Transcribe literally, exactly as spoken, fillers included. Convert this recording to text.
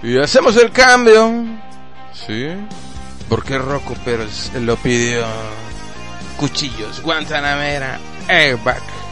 Y hacemos el cambio. Sí. Porque Rocco Pérez lo pidió. Cuchillos, Guantanamera, Airbag.